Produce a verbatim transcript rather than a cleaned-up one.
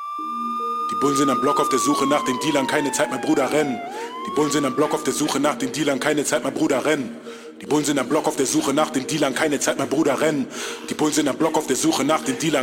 Die Bullen sind am Block auf der Suche nach den Dealern, keine Zeit, mein Bruder, rennen. Die Bullen sind am Block auf der Suche nach den Dealern, keine Zeit, mein Bruder, rennen. Die Bullen sind am Block auf der Suche nach den Dealern, keine Zeit, mein Bruder, rennen. Die Bullen sind am Block auf der Suche nach den Dealern.